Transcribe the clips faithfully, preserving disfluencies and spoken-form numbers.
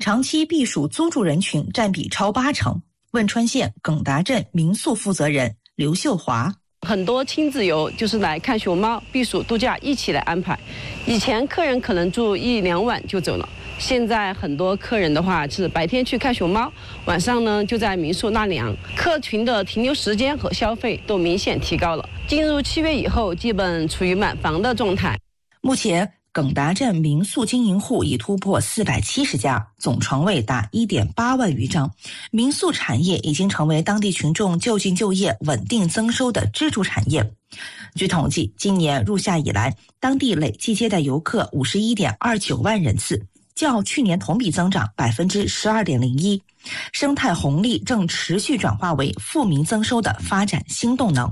长期避暑租住人群占比超八成。汶川县耿达镇民宿负责人刘秀华。 很多亲子游就是来看熊猫、避暑度假一起来安排。以前客人可能住一两晚就走了，现在很多客人的话是白天去看熊猫，晚上呢就在民宿纳凉，客群的停留时间和消费都明显提高了。进入七月以后，基本处于满房的状态。 目前耿达镇民宿经营户已突破四百七十家，总床位达 一点八万余张。民宿产业已经成为当地群众就近就业、稳定增收的支柱产业。据统计，今年入夏以来，当地累计接待游客 五十一点二九万人次，较去年同比增长 百分之十二点零一。生态红利正持续转化为富民增收的发展新动能。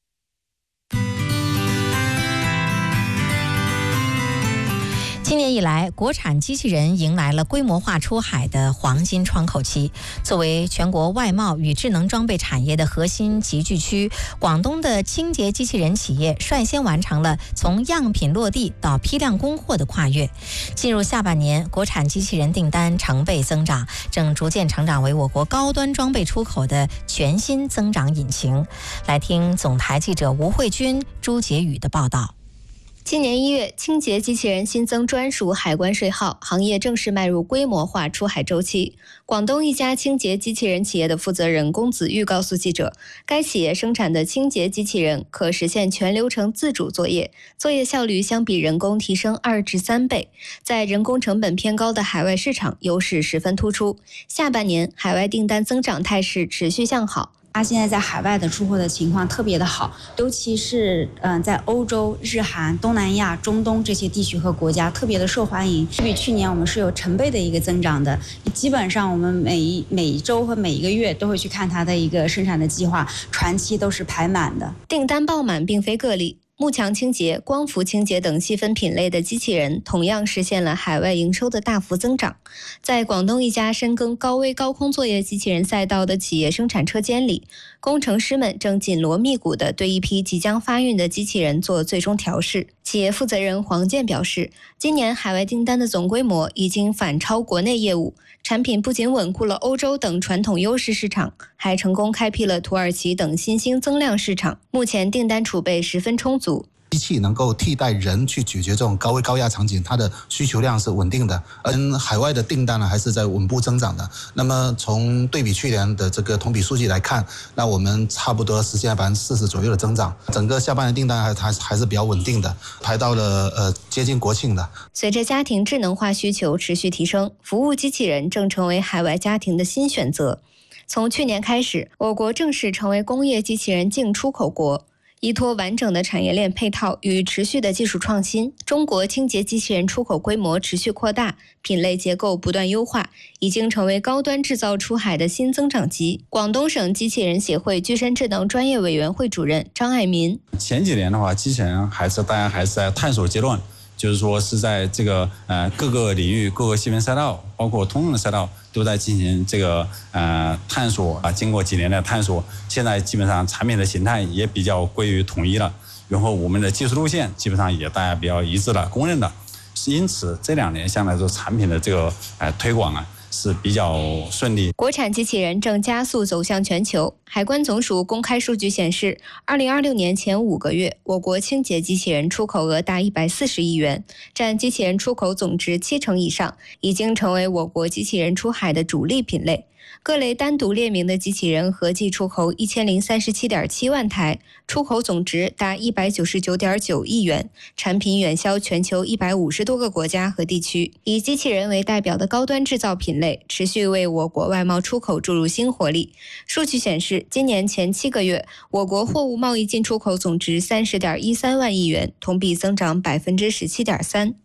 今年以来，国产机器人迎来了规模化出海的黄金窗口期。作为全国外贸与智能装备产业的核心集聚区，广东的清洁机器人企业率先完成了从样品落地到批量供货的跨越。进入下半年，国产机器人订单成倍增长，正逐渐成长为我国高端装备出口的全新增长引擎。来听总台记者吴慧君、朱杰宇的报道。 今年一月，清洁机器人新增专属海关税号，行业正式迈入规模化出海周期。广东一家清洁机器人企业的负责人龚子玉告诉记者，该企业生产的清洁机器人可实现全流程自主作业，作业效率相比人工提升二至三倍，在人工成本偏高的海外市场优势十分突出。下半年海外订单增长态势持续向好。 它现在在海外的出货的情况特别的好，尤其是嗯、呃，在欧洲、日韩、东南亚、中东这些地区和国家特别的受欢迎，比去年我们是有成倍的一个增长的。基本上我们每一每一周和每一个月都会去看它的一个生产的计划，船期都是排满的。 订单爆满并非个例。幕墙清洁、光伏清洁等细分品类的机器人同样实现了海外营收的大幅增长。在广东一家深耕高危高空作业机器人赛道的企业生产车间里，工程师们正紧锣密鼓地对一批即将发运的机器人做最终调试。企业负责人黄健表示，今年海外订单的总规模已经反超国内业务，产品不仅稳固了欧洲等传统优势市场，还成功开辟了土耳其等新兴增量市场。目前订单储备十分充足。 机器能够替代人去解决这种高危高压场景，它的需求量是稳定的，而海外的订单呢还是在稳步增长的。那么从对比去年的这个同比数据来看，那我们差不多实现了百分之四十左右的增长，整个下半年订单还还还是比较稳定的，排到了呃接近国庆的。 随着家庭智能化需求持续提升，服务机器人正成为海外家庭的新选择。从去年开始，我国正式成为工业机器人净出口国。依托完整的产业链配套与持续的技术创新，中国清洁机器人出口规模持续扩大，品类结构不断优化，已经成为高端制造出海的新增长极。广东省机器人协会具身智能专业委员会主任张爱民： 前几年的话，机器人还是大家还是在探索阶段，就是说是在这个呃各个领域、各个细分赛道，包括通用的赛道，都在进行这个呃探索啊。经过几年的探索，现在基本上产品的形态也比较归于统一了，然后我们的技术路线基本上也大家比较一致了、公认的。因此这两年相对来说，产品的这个呃推广啊是比较顺利。 国产机器人正加速走向全球。海关总署公开数据显示，二零二六年前五个月，我国清洁机器人出口额达一百四十亿元，占机器人出口总值七成以上，已经成为我国机器人出海的主力品类。各类单独列明的机器人合计出口一千零三十七点七万台，出口总值达一百九十九点九亿元，产品远销全球一百五十多个国家和地区。以机器人为代表的高端制造品类，持续为我国外贸出口注入新活力。数据显示，今年前七个月，我国货物贸易进出口总值三十点一三万亿元，同比增长百分之十七点三。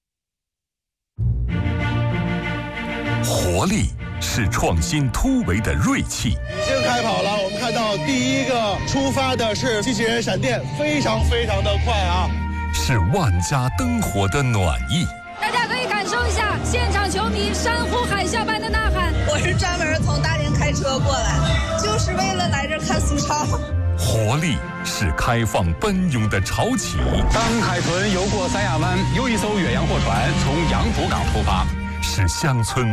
活力是创新突围的锐气。 已经开跑了，我们看到第一个出发的是机器人闪电，非常非常的快啊！ 是万家灯火的暖意。 大家可以感受一下现场球迷山呼海啸般的呐喊。 我是专门从大连开车过来，就是为了来这看苏超。 活力是开放奔涌的潮起。 当海豚游过三亚湾，有一艘远洋货船从洋浦港出发， 是乡村